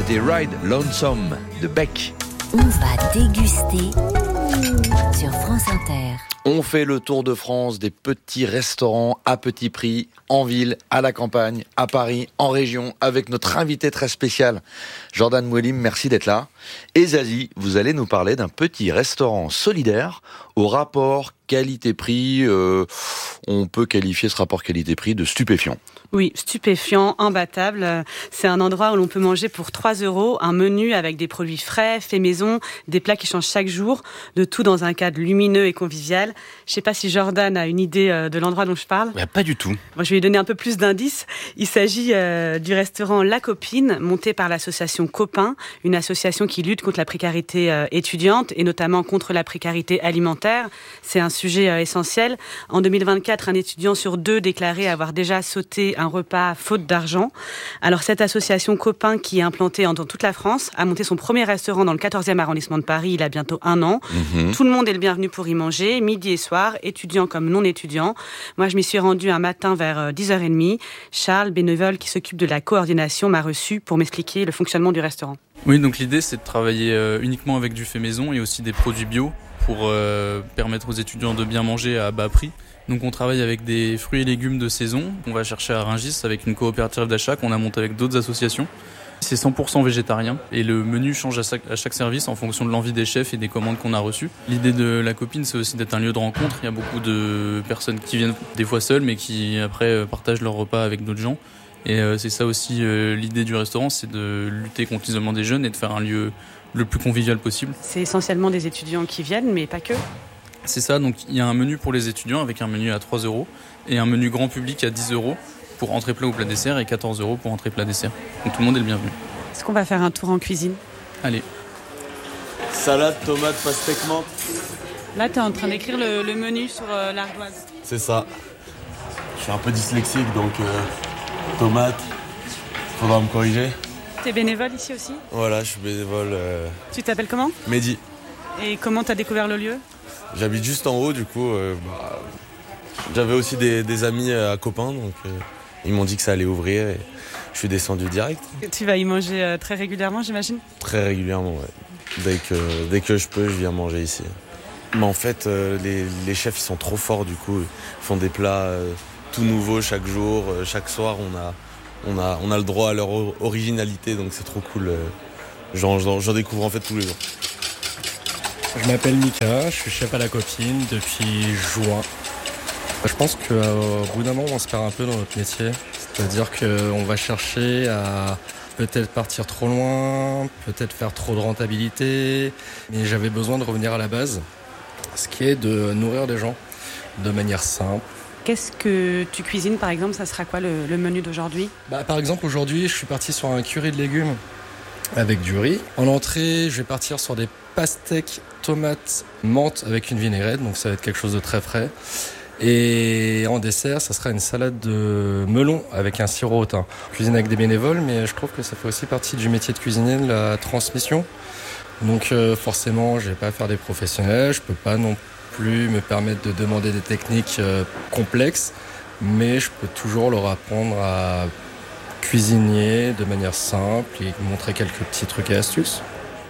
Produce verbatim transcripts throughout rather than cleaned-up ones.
C'était Ride Lonesome de Beck. On va déguster sur France Inter. On fait le tour de France des petits restaurants à petit prix, en ville, à la campagne, à Paris, en région, avec notre invité très spécial, Jordan Mouelim, merci d'être là. Et Zazie, vous allez nous parler d'un petit restaurant solidaire au rapport qualité-prix. Euh, on peut qualifier ce rapport qualité-prix de stupéfiant. Oui, stupéfiant, imbattable. C'est un endroit où l'on peut manger pour trois euros, un menu avec des produits frais, faits maison, des plats qui changent chaque jour, de tout dans un cadre lumineux et convivial. Je ne sais pas si Jordan a une idée de l'endroit dont je parle. Bah, pas du tout. Bon, je vais lui donner un peu plus d'indices. Il s'agit euh, du restaurant La Copine, monté par l'association Copain, une association qui lutte contre la précarité euh, étudiante et notamment contre la précarité alimentaire. C'est un sujet euh, essentiel. En deux mille vingt-quatre, un étudiant sur deux déclarait avoir déjà sauté un repas faute d'argent. Alors cette association Copain, qui est implantée dans toute la France, a monté son premier restaurant dans le quatorzième arrondissement de Paris il y a bientôt un an. Mmh. Tout le monde est le bienvenu pour y manger, midi et soir, étudiants comme non étudiants. Moi je m'y suis rendue un matin vers dix heures trente. Charles, bénévole qui s'occupe de la coordination, m'a reçu pour m'expliquer le fonctionnement du restaurant. Oui, donc l'idée c'est de travailler euh, uniquement avec du fait maison et aussi des produits bio pour euh, permettre aux étudiants de bien manger à bas prix. Donc on travaille avec des fruits et légumes de saison. On va chercher à Rungis avec une coopérative d'achat qu'on a montée avec d'autres associations. C'est cent pour cent végétarien et le menu change à chaque, à chaque service en fonction de l'envie des chefs et des commandes qu'on a reçues. L'idée de La Copine, c'est aussi d'être un lieu de rencontre. Il y a beaucoup de personnes qui viennent des fois seules mais qui après partagent leur repas avec d'autres gens. Et euh, c'est ça aussi euh, l'idée du restaurant, c'est de lutter contre l'isolement des jeunes et de faire un lieu le plus convivial possible. C'est essentiellement des étudiants qui viennent, mais pas que. C'est ça, donc il y a un menu pour les étudiants avec un menu à trois euros et un menu grand public à dix euros pour entrée plat ou plat dessert et quatorze euros pour entrée plat dessert. Donc tout le monde est le bienvenu. Est-ce qu'on va faire un tour en cuisine ? Allez. Salade, tomate, pastèque, menthe. Là, tu es en train d'écrire le, le menu sur euh, l'ardoise. C'est ça. Je suis un peu dyslexique, donc euh, tomate, faudra me corriger. T'es bénévole ici aussi ? Voilà, je suis bénévole. Euh... Tu t'appelles comment ? Mehdi. Et comment t'as découvert le lieu ? J'habite juste en haut, du coup, euh, bah, j'avais aussi des, des amis à Copain, donc euh, ils m'ont dit que ça allait ouvrir et je suis descendu direct. Tu vas y manger euh, très régulièrement, j'imagine ? Très régulièrement, ouais. Dès que, dès que je peux, je viens manger ici. Mais en fait, euh, les, les chefs, ils sont trop forts, du coup, ils font des plats euh, tout nouveaux chaque jour. Euh, chaque soir, on a, on, a, on a le droit à leur originalité, donc c'est trop cool. Euh, j'en, j'en, j'en découvre en fait tous les jours. Je m'appelle Mika, je suis chef à La Copine depuis juin. Je pense qu'au bout d'un moment, on se perd un peu dans notre métier. C'est-à-dire qu'on va chercher à peut-être partir trop loin, peut-être faire trop de rentabilité. Mais j'avais besoin de revenir à la base, ce qui est de nourrir les gens de manière simple. Qu'est-ce que tu cuisines, par exemple ? Ça sera quoi le, le menu d'aujourd'hui ? Bah, par exemple, aujourd'hui, je suis parti sur un curry de légumes avec du riz. En entrée, je vais partir sur des pastèques, tomates, menthe avec une vinaigrette, donc ça va être quelque chose de très frais. Et en dessert, ça sera une salade de melon avec un sirop au thym. Je cuisine avec des bénévoles, mais je trouve que ça fait aussi partie du métier de cuisinier, de la transmission. Donc euh, forcément, je vais pas faire des professionnels, je peux pas non plus me permettre de demander des techniques euh, complexes, mais je peux toujours leur apprendre à cuisiner de manière simple et montrer quelques petits trucs et astuces.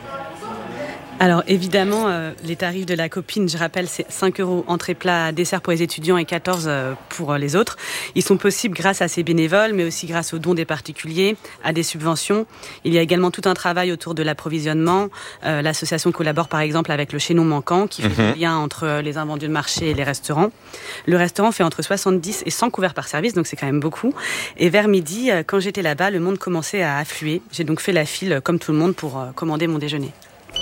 Alors évidemment, euh, les tarifs de La Copine, je rappelle, c'est cinq euros entrée plat, dessert pour les étudiants et quatorze euh, pour euh, les autres. Ils sont possibles grâce à ces bénévoles, mais aussi grâce aux dons des particuliers, à des subventions. Il y a également tout un travail autour de l'approvisionnement. Euh, l'association collabore par exemple avec le Chaînon Manquant, qui fait mmh. le lien entre les invendus de marché et les restaurants. Le restaurant fait entre soixante-dix et cent couverts par service, donc c'est quand même beaucoup. Et vers midi, euh, quand j'étais là-bas, le monde commençait à affluer. J'ai donc fait la file, euh, comme tout le monde, pour euh, commander mon déjeuner.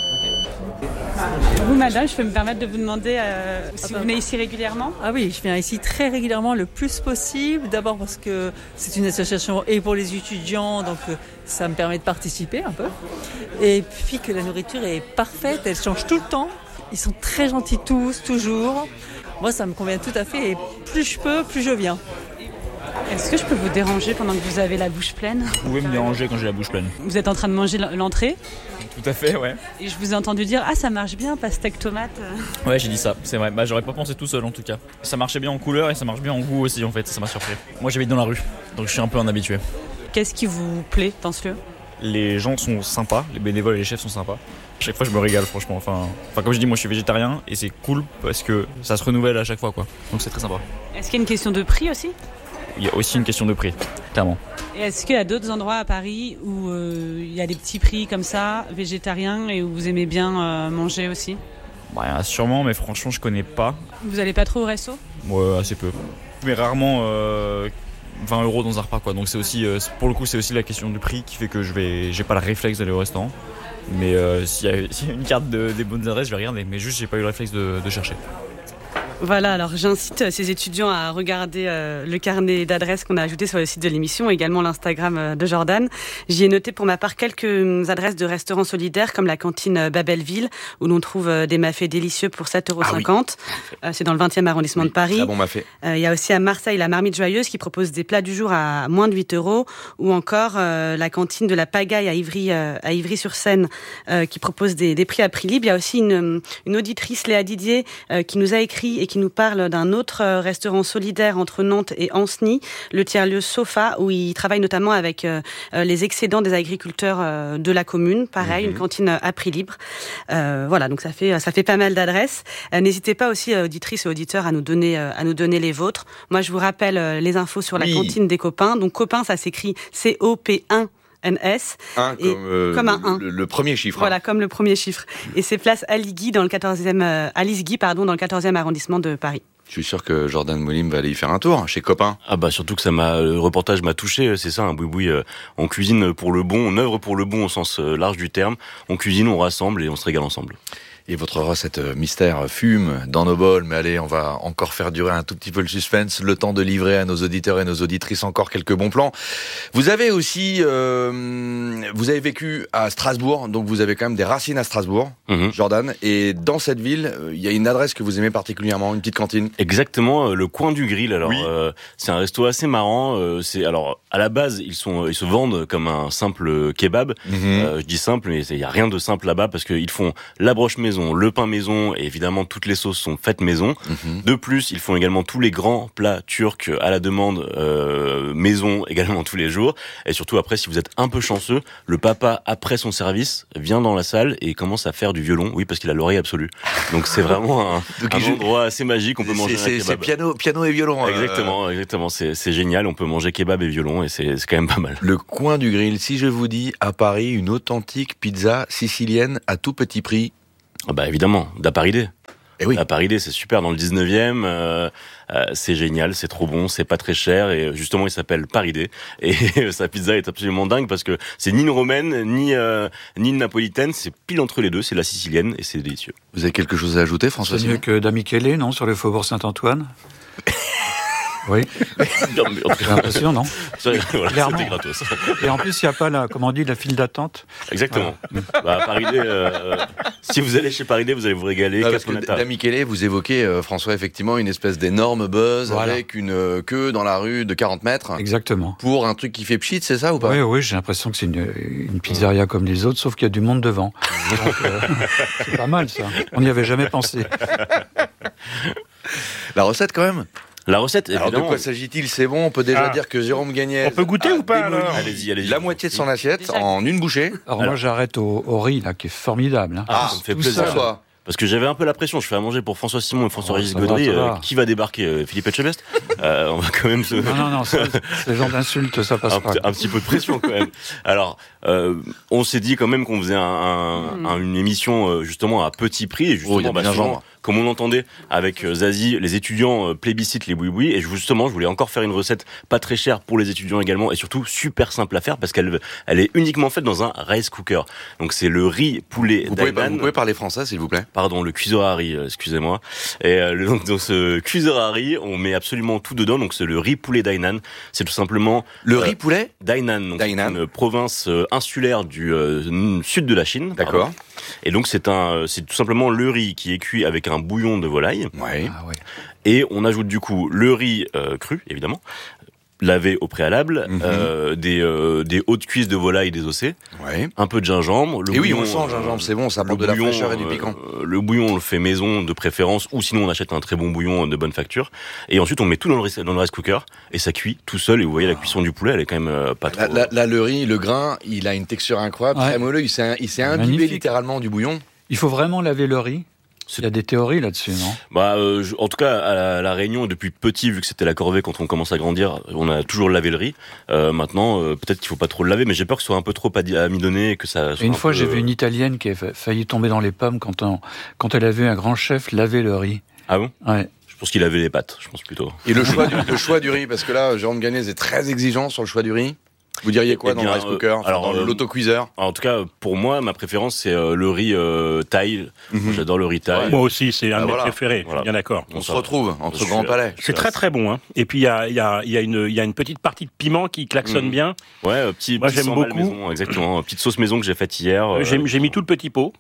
Vous, madame, je peux me permettre de vous demander euh, si vous venez ici régulièrement ? Ah oui, je viens ici très régulièrement, le plus possible. D'abord parce que c'est une association et pour les étudiants, donc ça me permet de participer un peu. Et puis que la nourriture est parfaite, elle change tout le temps. Ils sont très gentils tous, toujours. Moi, ça me convient tout à fait et plus je peux, plus je viens. Est-ce que je peux vous déranger pendant que vous avez la bouche pleine ? Vous pouvez me déranger quand j'ai la bouche pleine. Vous êtes en train de manger l'entrée ? Tout à fait, ouais. Et je vous ai entendu dire, ah ça marche bien, pastèque tomate. Ouais, j'ai dit ça, c'est vrai. Bah j'aurais pas pensé tout seul en tout cas. Ça marchait bien en couleur et ça marche bien en goût aussi en fait, ça m'a surpris. Moi j'habite dans la rue, donc je suis un peu un habitué. Qu'est-ce qui vous plaît dans ce lieu ? Les gens sont sympas, les bénévoles et les chefs sont sympas. Chaque fois, je me régale, franchement. Enfin, enfin, comme je dis, moi, je suis végétarien et c'est cool parce que ça se renouvelle à chaque fois, quoi. Donc, c'est très sympa. Est-ce qu'il y a une question de prix aussi ? Il y a aussi une question de prix, clairement. Et est-ce qu'il y a d'autres endroits à Paris où euh, il y a des petits prix comme ça, végétariens, et où vous aimez bien euh, manger aussi ? Bah, sûrement, mais franchement, je connais pas. Vous allez pas trop au resto ? Ouais, assez peu. Mais rarement euh, vingt euros dans un repas, quoi. Donc, c'est aussi, euh, pour le coup, c'est aussi la question du prix qui fait que je vais, j'ai pas le réflexe d'aller au restaurant. Mais euh, s'il, y a, s'il y a une carte de, des bonnes adresses, je vais regarder. Mais juste, j'ai pas eu le réflexe de, de chercher. Voilà, alors j'incite ces étudiants à regarder euh, le carnet d'adresses qu'on a ajouté sur le site de l'émission, également l'Instagram euh, de Jordan. J'y ai noté pour ma part quelques adresses de restaurants solidaires comme la cantine Babelville, où l'on trouve euh, des mafés délicieux pour sept euros cinquante. Ah oui. euh, c'est dans le vingtième arrondissement oui, de Paris. Très bon mafé. Il euh, y a aussi à Marseille la Marmite Joyeuse qui propose des plats du jour à moins de huit euros, ou encore euh, la cantine de la Pagaille à Ivry, euh, à Ivry-sur-Seine euh, qui propose des, des prix à prix libre. Il y a aussi une, une auditrice, Léa Didier, euh, qui nous a écrit et qui nous parle d'un autre restaurant solidaire entre Nantes et Ancenis, le tiers-lieu Sofa, où il travaille notamment avec euh, les excédents des agriculteurs euh, de la commune. Pareil, mmh. une cantine à prix libre. Euh, voilà, donc ça fait ça fait pas mal d'adresses. Euh, n'hésitez pas aussi, euh, auditrices et auditeurs, à nous donner euh, à nous donner les vôtres. Moi, je vous rappelle euh, les infos sur oui. la cantine des copains. Donc copains, ça s'écrit C O P un. N S un et comme, euh, comme un un. Le, le premier chiffre. Voilà, comme le premier chiffre. Et c'est place Aligui dans le quatorzième euh, Alice Guy pardon dans le quatorzième arrondissement de Paris. Je suis sûr que Jordan Moulim va aller y faire un tour chez Copain. Ah bah surtout que ça m'a le reportage m'a touché, c'est ça un boui-boui, euh, on cuisine pour le bon, on œuvre pour le bon au sens euh, large du terme, on cuisine, on rassemble et on se régale ensemble. Et votre recette mystère fume dans nos bols, mais allez, on va encore faire durer un tout petit peu le suspense, le temps de livrer à nos auditeurs et nos auditrices encore quelques bons plans. Vous avez aussi, euh, vous avez vécu à Strasbourg, donc vous avez quand même des racines à Strasbourg, mmh. Jordan, et dans cette ville, il y a une adresse que vous aimez particulièrement, une petite cantine. Exactement, le coin du grill. Alors, oui. euh, c'est un resto assez marrant. Euh, c'est alors à la base, ils sont, ils se vendent comme un simple kebab. Mmh. Euh, je dis simple, mais il y a rien de simple là-bas parce qu'ils font la broche maison, le pain maison et évidemment toutes les sauces sont faites maison. Mmh. De plus, ils font également tous les grands plats turcs à la demande euh, maison également tous les jours. Et surtout après, si vous êtes un peu chanceux, le papa après son service vient dans la salle et commence à faire du violon. Oui, parce qu'il a l'oreille absolue. Donc c'est vraiment un, un je... endroit assez magique. On peut manger c'est, un kebab. C'est piano, piano et violon. Exactement, euh... exactement. C'est, c'est génial. On peut manger kebab et violon et c'est, c'est quand même pas mal. Le coin du grill. Si je vous dis à Paris une authentique pizza sicilienne à tout petit prix. Ah bah évidemment, d'Aparidé. Et oui. D'Aparidé, c'est super dans le dix-neuvième, euh, euh, c'est génial, c'est trop bon, c'est pas très cher et justement il s'appelle Paridé et sa pizza est absolument dingue parce que c'est ni une romaine ni euh, ni une napolitaine, c'est pile entre les deux, c'est la sicilienne et c'est délicieux. Vous avez quelque chose à ajouter, François? C'est mieux que Damichele, non, sur le faubourg Saint-Antoine? Oui, j'ai l'impression, non? Voilà, clairement. C'était gratos. Et en plus, il n'y a pas, la, comment on dit, la file d'attente. Exactement. Voilà. Bah, Paridé, euh, si vous allez chez Paridé, vous allez vous régaler. Ah, parce que Damichele, vous évoquez, euh, François, effectivement, une espèce d'énorme buzz voilà. avec une euh, queue dans la rue de quarante mètres. Exactement. Pour un truc qui fait pchit, c'est ça ou pas? Oui, oui, j'ai l'impression que c'est une, une pizzeria comme les autres, sauf qu'il y a du monde devant. Donc, euh, c'est pas mal, ça. On n'y avait jamais pensé. La recette, quand même? La recette, alors évidemment. De quoi s'agit-il? C'est bon, on peut déjà ah. dire que Jérôme Gagné. On peut goûter ou pas alors? Allez-y, allez-y. La moitié de son assiette déjà. En une bouchée. Alors, alors moi j'arrête au, au riz là, qui est formidable. Hein. Ah, ça me fait plaisir. Ça, parce que j'avais un peu la pression. Je fais à manger pour François Simon et François-Régis oh, Gaudry. Euh, qui va débarquer euh, Philippe Etchebest. euh, On va quand même se. Non, non, non. C'est le genre d'insulte, ça passe un, pas. Un petit peu de pression quand même. Alors, euh, on s'est dit quand même qu'on faisait un, un, mmh. un, une émission euh, justement à petit prix. Et justement, oh, bah, souvent, comme on l'entendait avec euh, Zazie, les étudiants euh, plébiscitent les boui-boui. Et justement, je voulais encore faire une recette pas très chère pour les étudiants également, et surtout super simple à faire parce qu'elle elle est uniquement faite dans un rice cooker. Donc c'est le riz poulet vous pouvez, vous pouvez parler français, s'il vous plaît? Pardon, le cuiseur à riz, euh, excusez-moi. Et euh, donc dans ce cuiseur à riz, on met absolument tout dedans. Donc c'est le riz poulet d'Hainan. C'est tout simplement le euh, riz poulet d'Hainan. Donc d'Hainan. C'est une province euh, insulaire du euh, sud de la Chine. D'accord. Pardon. Et donc c'est un, c'est tout simplement le riz qui est cuit avec un bouillon de volaille. Ouais. Ah ouais. Et on ajoute du coup le riz euh, cru, évidemment, lavé au préalable, Mhm. euh, des, euh, des hautes cuisses de volaille désossées, Ouais. un peu de gingembre. Le Et oui, bouillon, on le sent, le gingembre, c'est bon, ça apporte de la bouillon, fraîcheur et du piquant. euh, le bouillon, on le fait maison de préférence, ou sinon on achète un très bon bouillon de bonne facture. Et ensuite, on met tout dans le, rice- dans le rice cooker, et ça cuit tout seul. Et vous voyez, la cuisson du poulet, elle est quand même euh, pas trop... Là, là, là, le riz, le grain, il a une texture incroyable, Ouais. très moelleux, il s'est, il s'est imbibé Magnifique. littéralement du bouillon. Il faut vraiment laver le riz. Il y a des théories là-dessus, non? Bah, euh, je- en tout cas, à la, à la Réunion, depuis petit, vu que c'était la corvée quand on commence à grandir, on a toujours lavé le riz. Euh, maintenant, euh, peut-être qu'il faut pas trop le laver, mais j'ai peur que ce soit un peu trop adi- amidonné, et que ça. Soit Et une un fois, peu, j'ai vu euh, une Italienne qui a fa- failli tomber dans les pommes quand, on, quand elle a vu un grand chef laver le riz. Ah bon? Ouais. Je pense qu'il avait les pâtes, je pense plutôt. Et le choix, du, le choix du riz, parce que là, Jérôme Gagnez est très exigeant sur le choix du riz. Vous diriez quoi Eh dans bien, le rice cooker, euh, enfin, alors, dans euh, l'autocuiseur? En tout cas, pour moi, ma préférence, c'est euh, le riz euh, thaï. Mhm. Moi, j'adore le riz thaï. Moi aussi, c'est un Ah, de mes voilà. préférés, Voilà. bien d'accord. On se ça- retrouve entre je suis- grands palais. C'est très très bon. Hein. Et puis il y a, il y, a, il y, a une- il y a une petite partie de piment qui klaxonne Mhm. bien. Ouais, euh, petit, Moi, petit j'aime sambal beaucoup. maison, exactement. Petite sauce maison que j'ai faite hier. euh, J'ai j'ai mis tout le petit pot.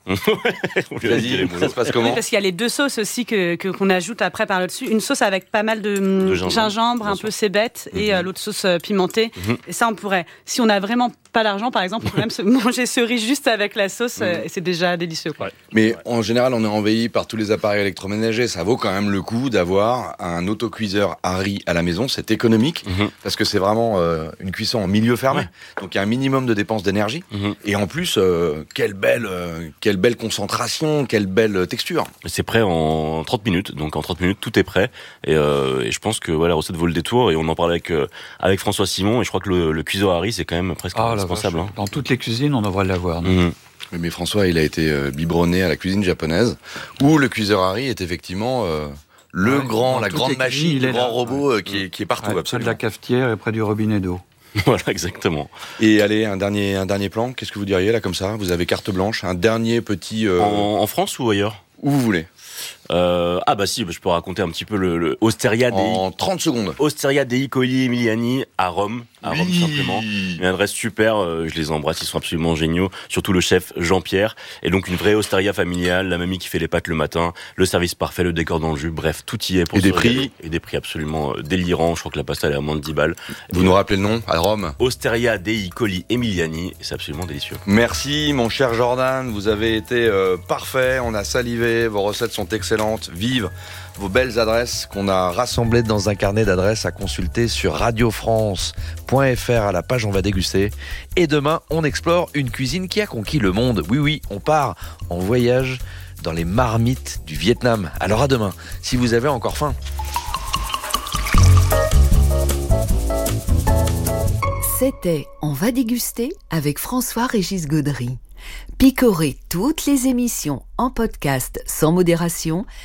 on lui a dit les Vas-y, boulots. ça se passe Oui, comment? parce qu'il y a les deux sauces aussi que, que- qu'on ajoute après par le dessus. Une sauce avec pas mal de, De gingembre, gingembre, bien un sûr. peu cébette, et Mhm. euh, l'autre sauce euh, pimentée. Mhm. Et ça, on pourrait, si on n'a vraiment pas d'argent, par exemple, on peut même se manger ce riz juste avec la sauce, euh, et c'est déjà délicieux. Quoi. Mais en général, on est envahi par tous les appareils électroménagers. Ça vaut quand même le coup d'avoir un autocuiseur à riz à la maison. C'est économique Mhm. parce que c'est vraiment euh, une cuisson en milieu fermé. Ouais. Donc il y a un minimum de dépenses d'énergie. Mhm. Et en plus, euh, quelle belle, euh, quelle belle concentration, quelle belle texture. C'est prêt en trente minutes, donc en trente minutes tout est prêt et, euh, et je pense que voilà, la recette vaut le détour et on en parle avec euh, avec François Simon et je crois que le, le cuiseur à riz c'est quand même presque Ah, la indispensable. vache. Hein. Dans toutes les cuisines, on devrait l'avoir. non Mhm. Mais, mais François, il a été euh, biberonné à la cuisine japonaise, où le cuiseur à riz est effectivement euh, le Ouais, grand, dans la toutes grande les cuisines, machine, il le est grand là. robot euh, qui, est, qui est partout, Ouais, près de absolument. la cafetière et près du robinet d'eau. Voilà, exactement. Et allez, un dernier, un dernier plan. Qu'est-ce que vous diriez là comme ça? Vous avez carte blanche, un dernier petit. euh, En, en France ou ailleurs? Où vous voulez. Euh, ah bah si, je peux raconter un petit peu le, le Osteria dei En trente secondes. Osteria dei Colli Emiliani à Rome, à Rome Oui. simplement. Une adresse super, euh, je les embrasse, ils sont absolument géniaux. Surtout le chef Jean-Pierre. Et donc une vraie osteria familiale, la mamie qui fait les pâtes le matin, le service parfait, le décor dans le jus, bref, tout y est pour Et se des régaler. prix Et des prix absolument euh, délirants. Je crois que la pasta elle est à moins de dix balles. Vous nous rappelez le nom? À Rome. Osteria dei Colli Emiliani, et c'est absolument délicieux. Merci mon cher Jordan, vous avez été euh, parfait, on a salivé, vos recettes sont excellentes, vive vos belles adresses qu'on a rassemblées dans un carnet d'adresses à consulter sur radio france point f r à la page On va déguster. Et demain, on explore une cuisine qui a conquis le monde. Oui, oui, on part en voyage dans les marmites du Vietnam. Alors à demain, si vous avez encore faim. C'était On va déguster avec François-Régis Gaudry. Picorez toutes les émissions en podcast sans modération